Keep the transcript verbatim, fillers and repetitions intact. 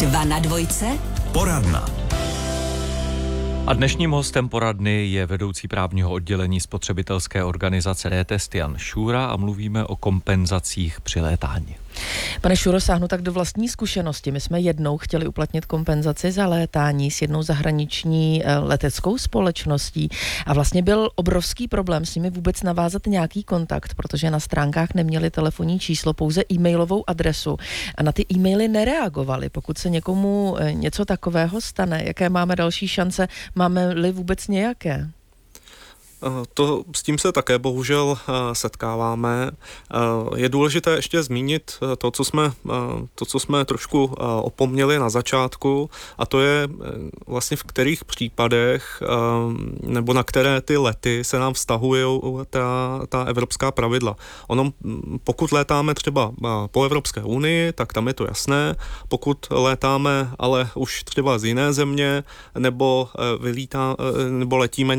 Dva na dvojce. Poradna. A dnešním hostem poradny je vedoucí právního oddělení spotřebitelské organizace D-Test Jan Šůra a mluvíme o kompenzacích při létání. Pane Šuro, sáhnu tak do vlastní zkušenosti. My jsme jednou chtěli uplatnit kompenzaci za létání s jednou zahraniční leteckou společností a vlastně byl obrovský problém s nimi vůbec navázat nějaký kontakt, protože na stránkách neměli telefonní číslo, pouze e-mailovou adresu a na ty e-maily nereagovali. Pokud se někomu něco takového stane, jaké máme další šance, máme-li vůbec nějaké? To, s tím se také bohužel setkáváme. Je důležité ještě zmínit to, co jsme, to, co jsme trošku opomněli na začátku, a to je vlastně v kterých případech nebo na které ty lety se nám vztahují ta, ta evropská pravidla. Ono, pokud létáme třeba po Evropské unii, tak tam je to jasné. Pokud létáme ale už třeba z jiné země nebo, vylítá, nebo letíme